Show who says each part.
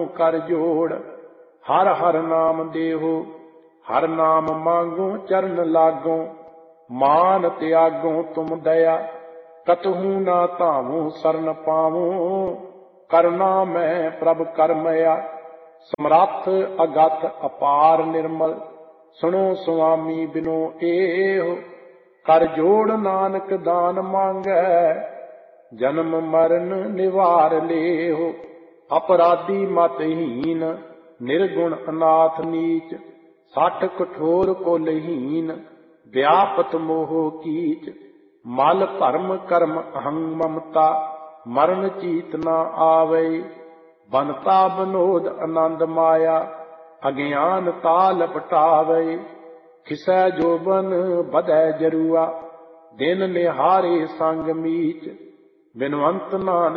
Speaker 1: कर जोड़। हर हर नाम देहो हर नाम मांगो चरण लागो। मान त्यागो तुम दया कतहु ना धावो सरन पावो। करना मैं प्रभ करमया समरथ अगत अपार निर्मल। सुनो स्वामी बिनो एहो कर जोड़ नानक दान मांगै। जन्म मरण निवार लेहो अपराधी मतहीन। निर्गुण अनाथ नीच सठ कठोर कुलहीन। व्यापत मोह कीच मल भरम कर्म अहं ममता। मरण चीत न आवे बनता बनोद आनंद माया। अज्ञानता लपटावे खिसै जोबन बधै जरुआ। दिन निहारे संग मीच बिनवंत नानक